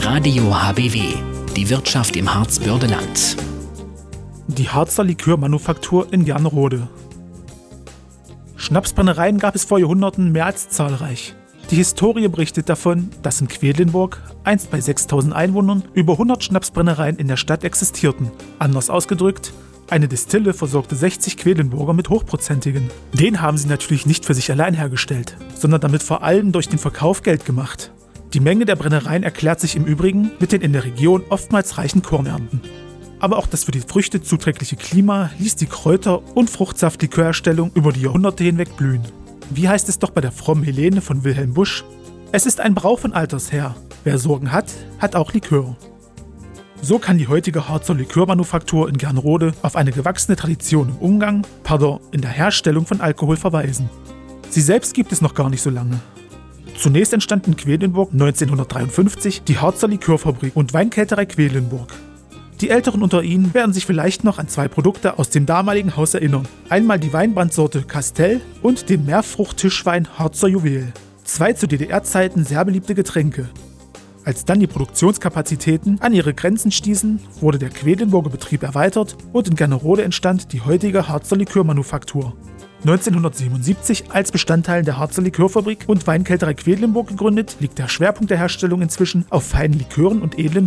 Radio HBW, die Wirtschaft im Harzbördeland. Die Harzer Likörmanufaktur in Gernrode. Schnapsbrennereien gab es vor Jahrhunderten mehr als zahlreich. Die Historie berichtet davon, dass in Quedlinburg, einst bei 6000 Einwohnern, über 100 Schnapsbrennereien in der Stadt existierten. Anders ausgedrückt, eine Destille versorgte 60 Quedlinburger mit hochprozentigen. Den haben sie natürlich nicht für sich allein hergestellt, sondern damit vor allem durch den Verkauf Geld gemacht. Die Menge der Brennereien erklärt sich im Übrigen mit den in der Region oftmals reichen Kornernten. Aber auch das für die Früchte zuträgliche Klima ließ die Kräuter- und Fruchtsaftlikörherstellung über die Jahrhunderte hinweg blühen. Wie heißt es doch bei der frommen Helene von Wilhelm Busch? Es ist ein Brauch von alters her. Wer Sorgen hat, hat auch Likör. So kann die heutige Harzer Likörmanufaktur in Gernrode auf eine gewachsene Tradition im Umgang, in der Herstellung von Alkohol verweisen. Sie selbst gibt es noch gar nicht so lange. Zunächst entstand in Quedlinburg 1953 die Harzer Likörfabrik und Weinkälterei Quedlinburg. Die Älteren unter Ihnen werden sich vielleicht noch an 2 Produkte aus dem damaligen Haus erinnern. Einmal die Weinbrandsorte Castell und den Mehrfrucht-Tischwein Harzer Juwel. 2 zu DDR-Zeiten sehr beliebte Getränke. Als dann die Produktionskapazitäten an ihre Grenzen stießen, wurde der Quedlinburger Betrieb erweitert und in Gernrode entstand die heutige Harzer Likörmanufaktur. 1977 als Bestandteil der Harzer Likörfabrik und Weinkälterei Quedlinburg gegründet, liegt der Schwerpunkt der Herstellung inzwischen auf feinen Likören und edlen